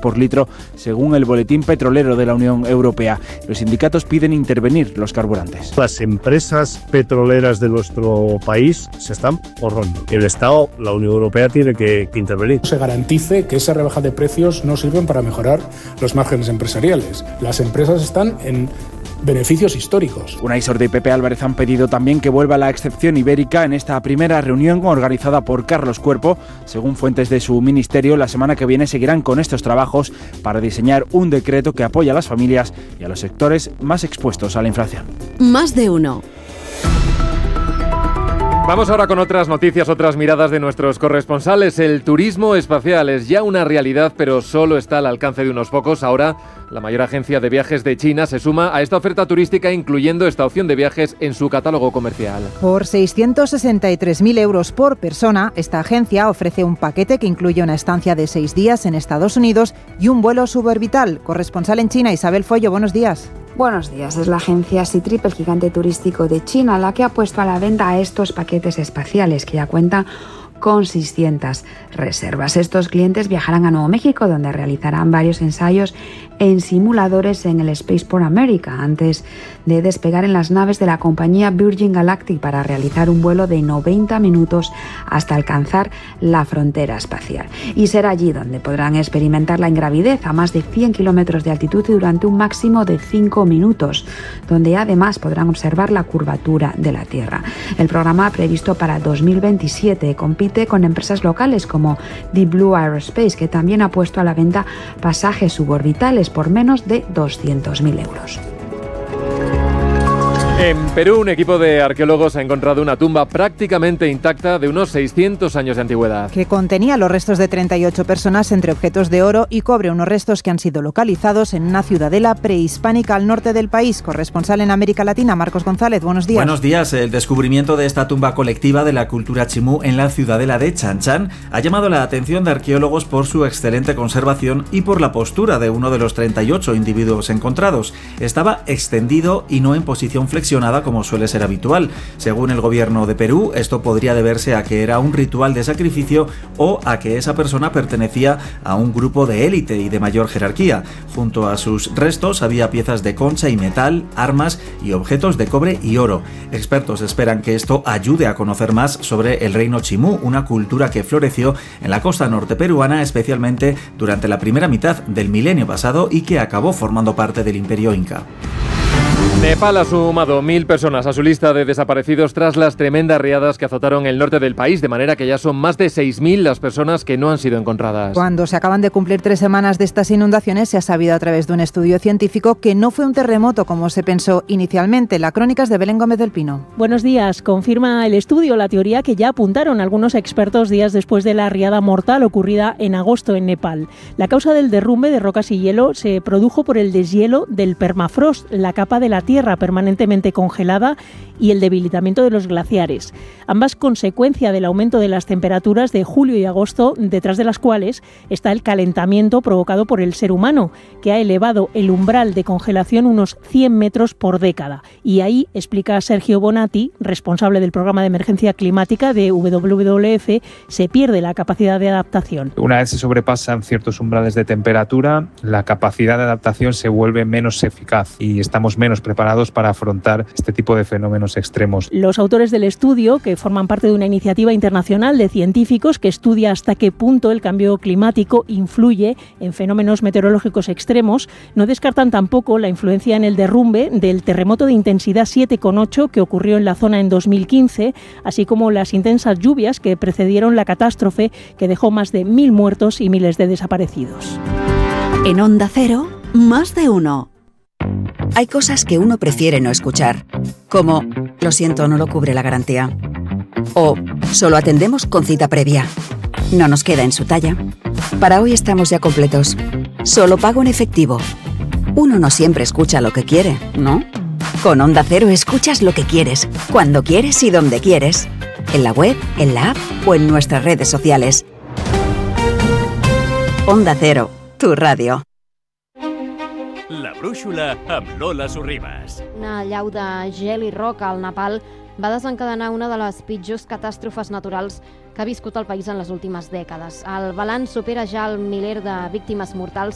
por litro, según el Boletín Petrolero de la Unión Europea. Los sindicatos piden intervenir los carburantes. Las empresas petroleras de nuestro país se están forrando. El Estado, la Unión Europea, tiene que intervenir. Se garantice que esa rebaja de precios no sirven para mejorar los márgenes empresariales. Las empresas están en beneficios históricos. Unai Sordo y Pepe Álvarez han pedido también que vuelva la excepción ibérica en esta primera reunión organizada por Carlos Cuerpo. Según fuentes de su ministerio, la semana que viene seguirán con estos trabajos para diseñar un decreto que apoya a las familias y a los sectores más expuestos a la inflación. Más de uno. Vamos ahora con otras noticias, otras miradas de nuestros corresponsales. El turismo espacial es ya una realidad, pero solo está al alcance de unos pocos. Ahora, la mayor agencia de viajes de China se suma a esta oferta turística, incluyendo esta opción de viajes en su catálogo comercial. Por 663.000 euros por persona, esta agencia ofrece un paquete que incluye una estancia de 6 días en Estados Unidos y un vuelo suborbital. Corresponsal en China, Isabel Follo, buenos días. Buenos días. Es la agencia Ctrip, el gigante turístico de China, la que ha puesto a la venta a estos paquetes espaciales, que ya cuentan con 600 reservas. Estos clientes viajarán a Nuevo México, donde realizarán varios ensayos en simuladores en el Spaceport America, antes de despegar en las naves de la compañía Virgin Galactic para realizar un vuelo de 90 minutos hasta alcanzar la frontera espacial. Y será allí donde podrán experimentar la ingravidez a más de 100 kilómetros de altitud y durante un máximo de 5 minutos, donde además podrán observar la curvatura de la Tierra. El programa previsto para 2027 compite con empresas locales como Deep Blue Aerospace, que también ha puesto a la venta pasajes suborbitales por menos de 200.000 euros. En Perú, un equipo de arqueólogos ha encontrado una tumba prácticamente intacta de unos 600 años de antigüedad. Que contenía los restos de 38 personas entre objetos de oro y cobre, unos restos que han sido localizados en una ciudadela prehispánica al norte del país. Corresponsal en América Latina, Marcos González, buenos días. Buenos días. El descubrimiento de esta tumba colectiva de la cultura chimú en la ciudadela de Chan Chan ha llamado la atención de arqueólogos por su excelente conservación y por la postura de uno de los 38 individuos encontrados. Estaba extendido y no en posición flexionada como suele ser habitual. Según el gobierno de Perú, esto podría deberse a que era un ritual de sacrificio o a que esa persona pertenecía a un grupo de élite y de mayor jerarquía. Junto a sus restos había piezas de concha y metal, armas y objetos de cobre y oro. Expertos esperan que esto ayude a conocer más sobre el reino chimú, una cultura que floreció en la costa norte peruana, especialmente durante la primera mitad del milenio pasado y que acabó formando parte del imperio inca. Nepal ha sumado 1.000 personas a su lista de desaparecidos tras las tremendas riadas que azotaron el norte del país, de manera que ya son más de 6.000 las personas que no han sido encontradas. Cuando se acaban de cumplir 3 semanas de estas inundaciones, se ha sabido a través de un estudio científico que no fue un terremoto como se pensó inicialmente. La crónica es de Belén Gómez del Pino. Buenos días. Confirma el estudio la teoría que ya apuntaron algunos expertos días después de la riada mortal ocurrida en agosto en Nepal. La causa del derrumbe de rocas y hielo se produjo por el deshielo del permafrost, la capa de la tierra permanentemente congelada, y el debilitamiento de los glaciares. Ambas consecuencia del aumento de las temperaturas de julio y agosto, detrás de las cuales está el calentamiento provocado por el ser humano, que ha elevado el umbral de congelación unos 100 metros por década. Y ahí, explica Sergio Bonatti, responsable del programa de emergencia climática de WWF, se pierde la capacidad de adaptación. Una vez se sobrepasan ciertos umbrales de temperatura, la capacidad de adaptación se vuelve menos eficaz y estamos menos preparados para afrontar este tipo de fenómenos extremos. Los autores del estudio, que forman parte de una iniciativa internacional de científicos que estudia hasta qué punto el cambio climático influye en fenómenos meteorológicos extremos, no descartan tampoco la influencia en el derrumbe del terremoto de intensidad 7,8 que ocurrió en la zona en 2015, así como las intensas lluvias que precedieron la catástrofe que dejó más de 1.000 muertos y miles de desaparecidos. En Onda Cero, más de uno. Hay cosas que uno prefiere no escuchar, como lo siento, no lo cubre la garantía, o solo atendemos con cita previa, no nos queda en su talla. Para hoy estamos ya completos. Solo pago en efectivo. Uno no siempre escucha lo que quiere, ¿no? Con Onda Cero escuchas lo que quieres, cuando quieres y donde quieres. En la web, en la app o en nuestras redes sociales. Onda Cero, tu radio. La brúixola amb Lola Sorribas. Una allau de gel i roca al Nepal va desencadenar una de les pitjors catàstrofes naturals que ha viscut el país en les últimes dècades. El balanç supera ja el miler de víctimes mortals